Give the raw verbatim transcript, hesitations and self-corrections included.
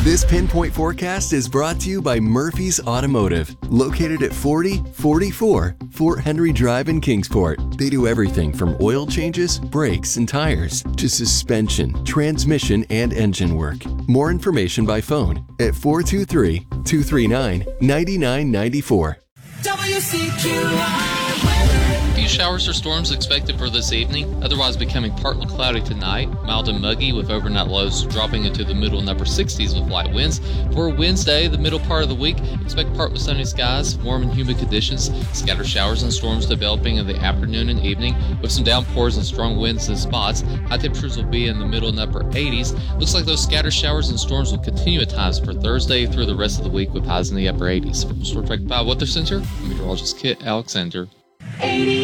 This Pinpoint Forecast is brought to you by Murphy's Automotive, located at forty forty-four Fort Henry Drive in Kingsport. They do everything from oil changes, brakes, and tires to suspension, transmission, and engine work. More information by phone at four two three, two three nine, nine nine nine four. W C Q I weather. A few showers or storms expected for this evening, otherwise becoming partly cloudy tonight, mild and muggy with overnight lows dropping into the middle and upper sixties with light winds. For Wednesday, the middle part of the week, expect partly sunny skies, warm and humid conditions, scattered showers and storms developing in the afternoon and evening with some downpours and strong winds in spots. High temperatures will be in the middle and upper eighties. Looks like those scattered showers and storms will continue at times for Thursday through the rest of the week with highs in the upper eighties. From Store Trek five Weather Center, I'm meteorologist Kit Alexander. eighty